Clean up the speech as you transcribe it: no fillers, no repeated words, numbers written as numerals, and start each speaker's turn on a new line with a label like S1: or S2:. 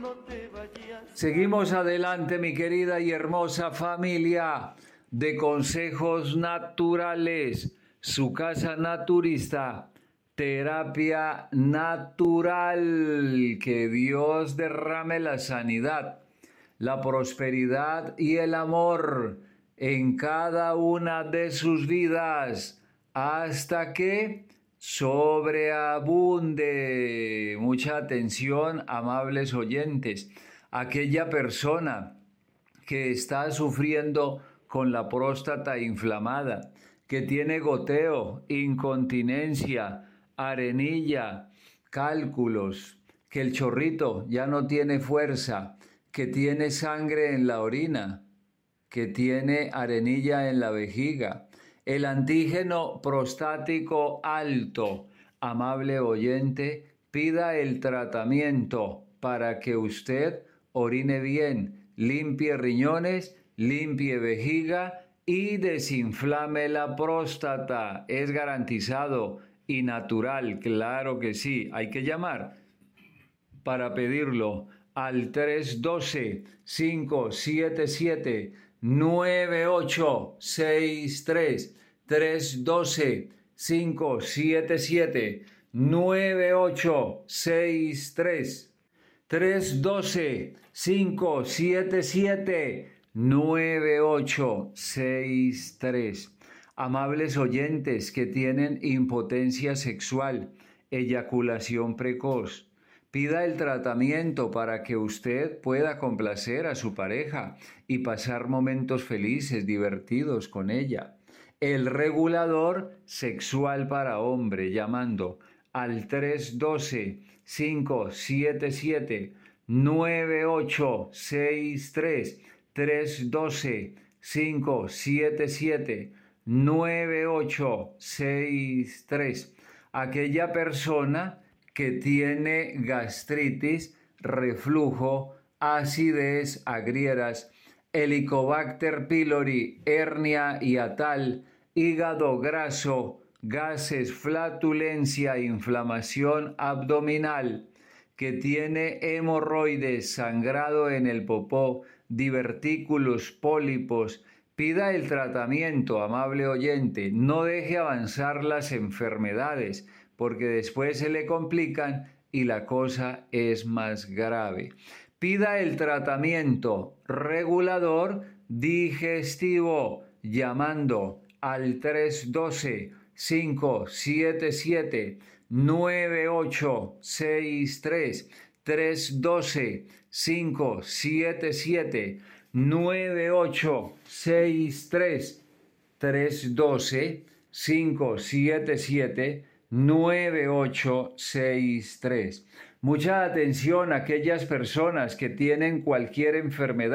S1: Seguimos adelante, mi querida y hermosa familia de Consejos Naturales, su casa naturista, terapia natural. Que Dios derrame la sanidad, la prosperidad y el amor en cada una de sus vidas hasta que sobreabunde. Mucha atención, amables oyentes. Aquella persona que está sufriendo con la próstata inflamada, que tiene goteo, incontinencia, arenilla, cálculos, que el chorrito ya no tiene fuerza, que tiene sangre en la orina, que tiene arenilla en la vejiga, el antígeno prostático alto. Amable oyente, pida el tratamiento para que usted orine bien, limpie riñones, limpie vejiga y desinflame la próstata. Es garantizado y natural, claro que sí. Hay que llamar para pedirlo al 312-577-9863. 312-577-9863. 312-577-9863. Amables oyentes que tienen impotencia sexual, eyaculación precoz, pida el tratamiento para que usted pueda complacer a su pareja y pasar momentos felices, divertidos con ella. El regulador sexual para hombre, llamando al 312-577-9863. 312-577-9863. Aquella persona que tiene gastritis, reflujo, acidez, agrieras, Helicobacter pylori, hernia hiatal, hígado graso, gases, flatulencia, inflamación abdominal, que tiene hemorroides, sangrado en el popó, divertículos, pólipos. Pida el tratamiento, amable oyente. No deje avanzar las enfermedades, porque después se le complican y la cosa es más grave. Pida el tratamiento regulador digestivo llamando al 312-577-9863. 312-577-9863. 312-577-9863. Mucha atención a aquellas personas que tienen cualquier enfermedad